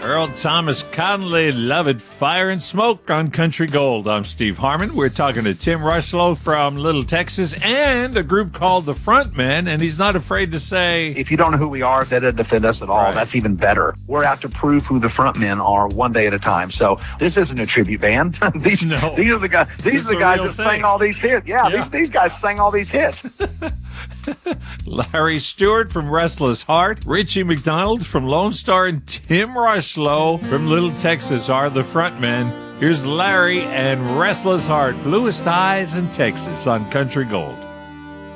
Earl Thomas Conley, Loved Fire and Smoke on Country Gold. I'm Steve Harmon. We're talking to Tim Rushlow from Little Texas and a group called The Frontmen, and he's not afraid to say, if you don't know who we are, that doesn't offend us at all. Right. That's even better. We're out to prove who the Frontmen are one day at a time. So this isn't a tribute band. these are the guys. These are the guys that sang all these hits. Yeah. These guys sang all these hits. Larry Stewart from Restless Heart, Richie McDonald from Lone Star, and Tim Rushlow from Little Texas are the frontmen. Here's Larry and Restless Heart, Bluest Eyes in Texas on Country Gold.